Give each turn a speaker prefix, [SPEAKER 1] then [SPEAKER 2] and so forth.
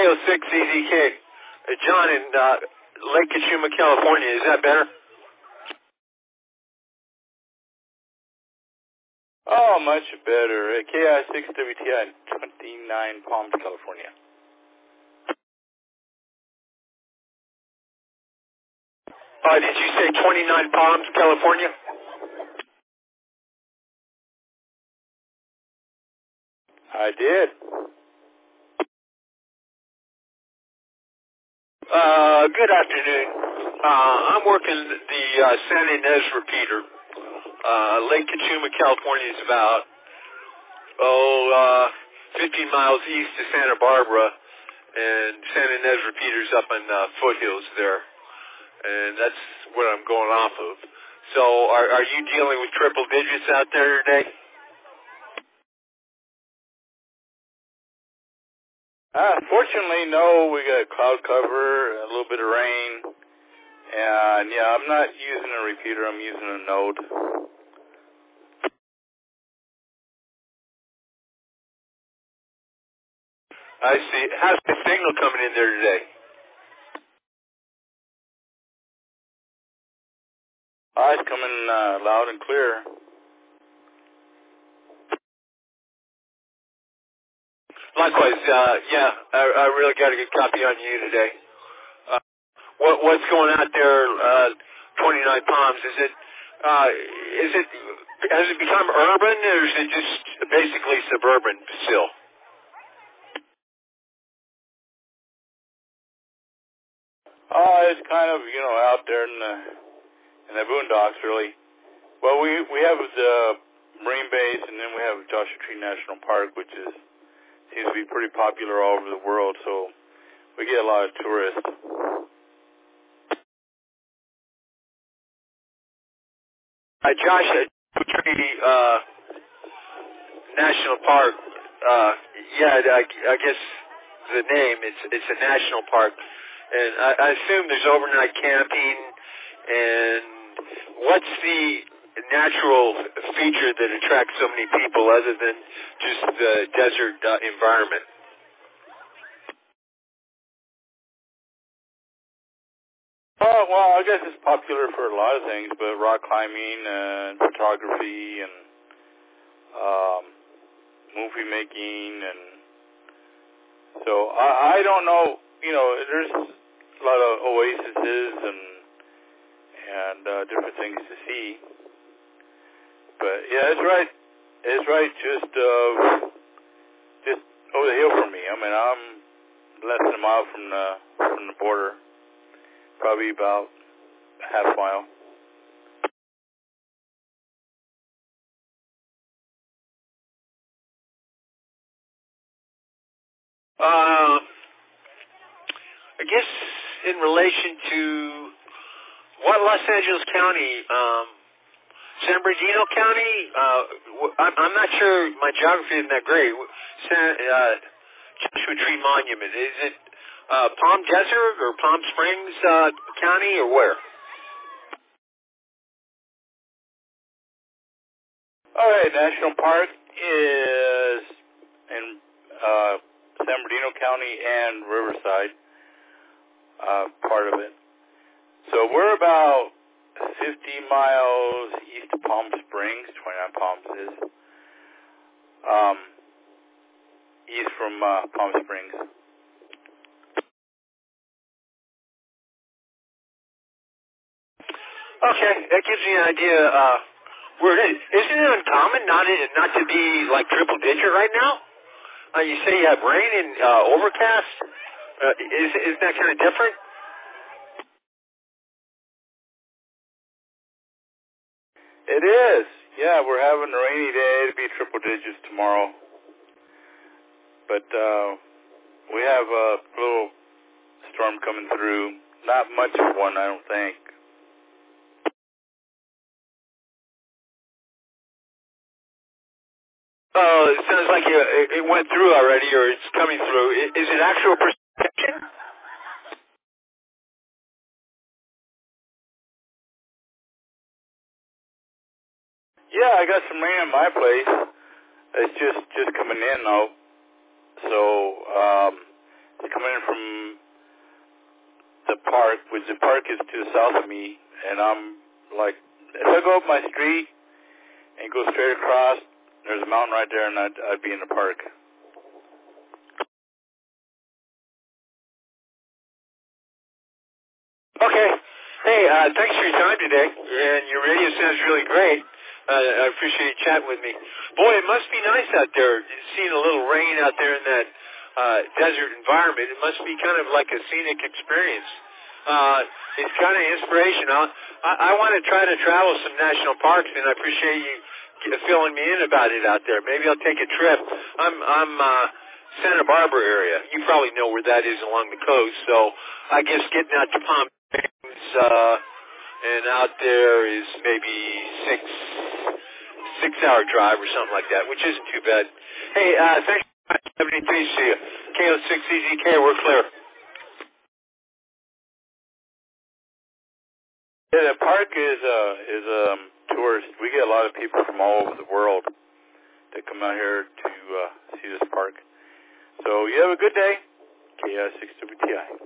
[SPEAKER 1] K06 EZK. John in Lake Kachuma, California. Is that better?
[SPEAKER 2] Oh, much better. KI6WTI, 29 Palms, California.
[SPEAKER 1] Did you say 29 Palms, California?
[SPEAKER 2] I did.
[SPEAKER 1] Good afternoon. I'm working the San Ynez repeater. Lake Kachuma, California is about 15 miles east of Santa Barbara, and San Ynez repeater's up in foothills there, and that's what I'm going off of. So are you dealing with triple digits out there today?
[SPEAKER 2] Fortunately, no. We got cloud cover, a little bit of rain, and yeah, I'm not using a repeater. I'm using a node.
[SPEAKER 1] I see. How's the signal coming in there today?
[SPEAKER 2] It's coming loud and clear.
[SPEAKER 1] Likewise, I really got a good copy on you today. What's going out there, 29 Palms? Has it become urban, or is it just basically suburban still?
[SPEAKER 2] It's kind of, out there in the boondocks, really. Well, we have the Marine Base, and then we have Joshua Tree National Park, which seems to be pretty popular all over the world, so we get a lot of tourists.
[SPEAKER 1] Joshua Tree National Park, I guess the name, it's a national park, and I assume there's overnight camping, and what's the natural feature that attracts so many people other than just the desert environment?
[SPEAKER 2] Well, I guess it's popular for a lot of things, but rock climbing and photography and movie making, and so I don't know. There's a lot of oases and different things to see. But yeah, it's right. It's right. Just over the hill from me. I mean, I'm less than a mile from the border. Probably about a half mile.
[SPEAKER 1] I guess in relation to what Los Angeles County, San Bernardino County, I'm not sure, my geography isn't that great. Joshua Tree Monument, is it Palm Desert or Palm Springs County, or where?
[SPEAKER 2] All right, National Park is in San Bernardino County and Riverside, part of it. So we're about 50 miles east of Palm Springs, 29 Palms is, east from Palm Springs.
[SPEAKER 1] Okay, that gives me an idea where it is. Isn't it uncommon not to be like triple digit right now? You say you have rain and overcast. Isn't that kind of different?
[SPEAKER 2] It is. Yeah, we're having a rainy day. It'll be triple digits tomorrow. But we have a little storm coming through. Not much of one, I don't think.
[SPEAKER 1] It sounds like it went through already, or it's coming through. Is it actual precipitation?
[SPEAKER 2] Yeah, I got some rain in my place. It's just coming in though. So It's coming in from the park, which the park is to the south of me, and I'm like, if I go up my street and go straight across, there's a mountain right there, and I'd be in the park.
[SPEAKER 1] Okay. Hey, thanks for your time today, and your radio sounds really great. I appreciate you chatting with me. Boy, it must be nice out there, seeing a little rain out there in that desert environment. It must be kind of like a scenic experience. It's kind of inspirational. I want to try to travel some national parks, and I appreciate you filling me in about it out there. Maybe I'll take a trip. I'm Santa Barbara area. You probably know where that is along the coast, so I guess getting out to Palm Springs and out there is maybe 6-hour drive or something like that, which isn't too bad. Hey, thanks for 73. See you. KO6EZK, we're clear.
[SPEAKER 2] Yeah, the park is tourist. We get a lot of people from all over the world that come out here to see this park. So you have a good day. KO6WTI.